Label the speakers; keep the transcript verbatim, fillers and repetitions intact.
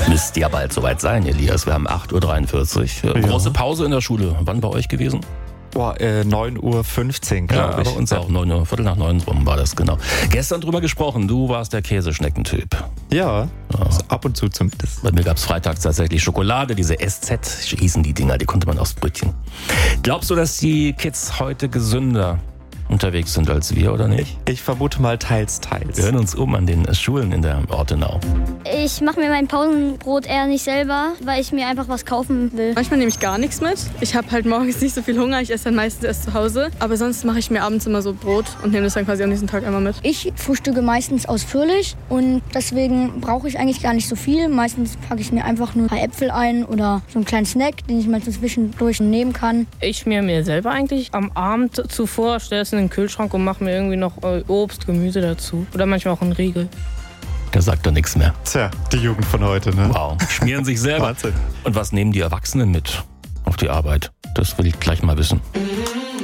Speaker 1: Müsste ja bald soweit sein, Elias. Wir haben acht Uhr dreiundvierzig. Ja. Große Pause in der Schule. Wann bei euch gewesen?
Speaker 2: Boah, äh, neun Uhr fünfzehn, glaube
Speaker 1: ja,
Speaker 2: ich.
Speaker 1: Bei uns auch neun Uhr, Viertel nach neun rum war das, genau. Gestern drüber gesprochen, du warst der Käseschneckentyp.
Speaker 2: Ja,
Speaker 1: Ja.
Speaker 2: also ab und zu zumindest.
Speaker 1: Bei mir gab es freitags tatsächlich Schokolade, diese S Z hießen die Dinger, die konnte man aufs Brötchen. Glaubst du, dass die Kids heute gesünder unterwegs sind als wir, oder nicht?
Speaker 2: Ich vermute mal teils, teils.
Speaker 1: Wir hören uns um an den Schulen in der Ortenau.
Speaker 3: Ich mache mir mein Pausenbrot eher nicht selber, weil ich mir einfach was kaufen will.
Speaker 4: Manchmal nehme ich gar nichts mit. Ich habe halt morgens nicht so viel Hunger. Ich esse dann meistens erst zu Hause. Aber sonst mache ich mir abends immer so Brot und nehme das dann quasi an diesem Tag einmal mit.
Speaker 3: Ich frühstücke meistens ausführlich und deswegen brauche ich eigentlich gar nicht so viel. Meistens packe ich mir einfach nur ein paar Äpfel ein oder so einen kleinen Snack, den ich mal zwischendurch nehmen kann.
Speaker 5: Ich schmier mir selber eigentlich am Abend zuvor, stelle es in den Kühlschrank und mache mir irgendwie noch Obst, Gemüse dazu. Oder manchmal auch einen Riegel.
Speaker 1: Da sagt er nichts mehr.
Speaker 2: Tja, die Jugend von heute, ne?
Speaker 1: Wow, schmieren sich selber.
Speaker 2: Wahnsinn.
Speaker 1: Und was nehmen die Erwachsenen mit auf die Arbeit? Das will ich gleich mal wissen.